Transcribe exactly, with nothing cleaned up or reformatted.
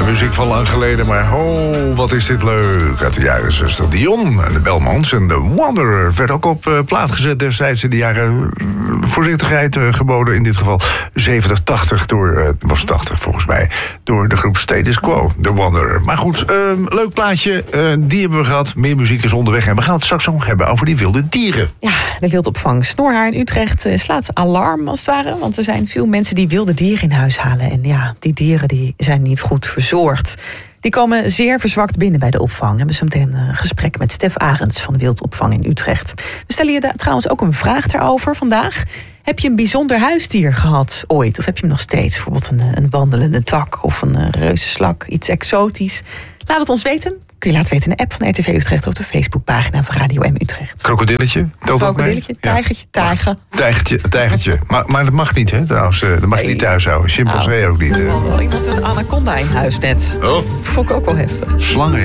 muziek van lang geleden, maar oh, wat is dit leuk. Uit de jaren zestig. Dion en de Belmonts en de Wanderer werd ook op uh, plaat gezet destijds in de jaren. Uh, voorzichtigheid uh, geboden in dit geval. zeventig, tachtig door, uh, was tachtig volgens mij, door de groep Status Quo, de Wanderer. Maar goed, uh, leuk plaatje, uh, die hebben we gehad. Meer muziek is onderweg en we gaan het straks nog hebben over die wilde dieren. Ja, de wildopvang Snorhaar in Utrecht uh, slaat alarm als het ware. Want er zijn veel mensen die wilde dieren in huis halen. En ja, die dieren die zijn niet goed verzorgd. Die komen zeer verzwakt binnen bij de opvang. We hebben zo meteen een gesprek met Stef Arends van de wildopvang in Utrecht. We stellen je da- trouwens ook een vraag daarover vandaag. Heb je een bijzonder huisdier gehad ooit? Of heb je hem nog steeds? Bijvoorbeeld een, een wandelende tak of een reuzenslak, iets exotisch. Laat het ons weten. Kun je laten weten in de app van R T V Utrecht of de Facebookpagina van Radio M Utrecht. Krokodilletje? Krokodilletje, tijgertje, tijger. Tijgertje, tijgertje. Maar, maar dat mag niet, hè? Trouwens, dat mag je niet thuis houden. Chimpansee ook niet. Oh, iemand met anaconda in huis net. Oh. Vond ik ook wel heftig. Slangen.